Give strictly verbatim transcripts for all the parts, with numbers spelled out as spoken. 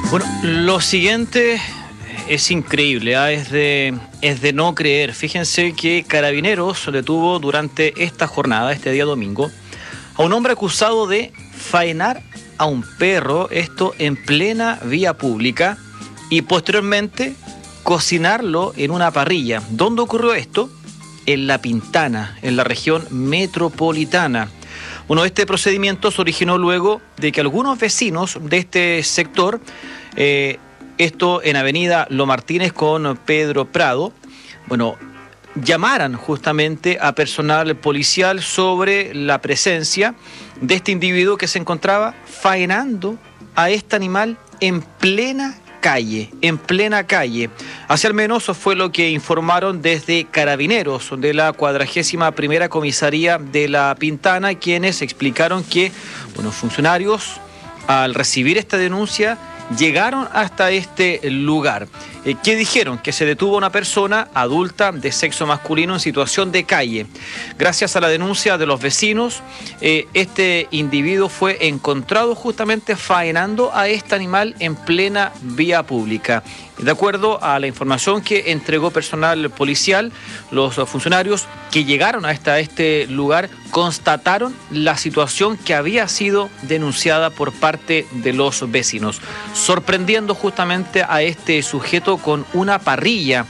Bueno, lo siguiente es increíble, ¿eh? es, de, es de no creer. Fíjense que Carabineros detuvo durante esta jornada, este día domingo, a un hombre acusado de faenar a un perro, esto en plena vía pública, y posteriormente cocinarlo en una parrilla. ¿Dónde ocurrió esto? En La Pintana, en la región metropolitana. Bueno, este procedimiento se originó luego de que algunos vecinos de este sector, eh, esto en Avenida Lo Martínez con Pedro Prado, bueno, llamaran justamente a personal policial sobre la presencia de este individuo que se encontraba faenando a este animal en plena calle, en plena calle. Así al menos fue lo que informaron desde Carabineros de la cuadragésima primera comisaría de La Pintana, quienes explicaron que, bueno, funcionarios al recibir esta denuncia llegaron hasta este lugar. Eh, ¿Qué dijeron? Que se detuvo a una persona adulta de sexo masculino en situación de calle. Gracias a la denuncia de los vecinos, eh, este individuo fue encontrado justamente faenando a este animal en plena vía pública. De acuerdo a la información que entregó personal policial, los funcionarios que llegaron hasta este lugar constataron la situación que había sido denunciada por parte de los vecinos, sorprendiendo justamente a este sujeto con una parrilla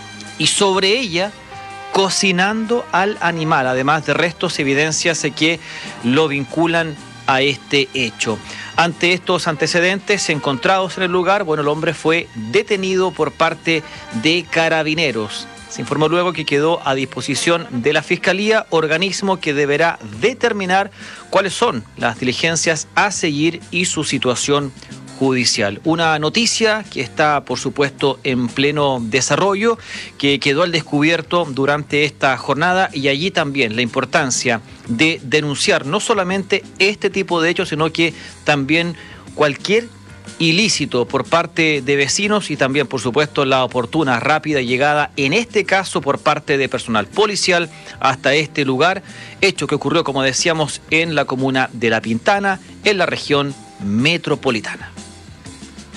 y sobre ella cocinando al animal, además de restos y evidencias que lo vinculan a este hecho. Ante estos antecedentes encontrados en el lugar, bueno, el hombre fue detenido por parte de Carabineros. Se informó luego que quedó a disposición de la Fiscalía, organismo que deberá determinar cuáles son las diligencias a seguir y su situación judicial. Una noticia que está, por supuesto, en pleno desarrollo, que quedó al descubierto durante esta jornada, y allí también la importancia de denunciar no solamente este tipo de hechos, sino que también cualquier ilícito por parte de vecinos y también, por supuesto, la oportuna, rápida llegada, en este caso por parte de personal policial hasta este lugar, hecho que ocurrió, como decíamos, en la comuna de La Pintana, en la región metropolitana.